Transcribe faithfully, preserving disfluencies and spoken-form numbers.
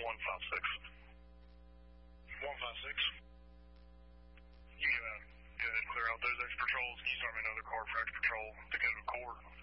one five six. one five six. You uh, go ahead and clear out those extra patrols. Can you start me another car for extra patrol to go to court?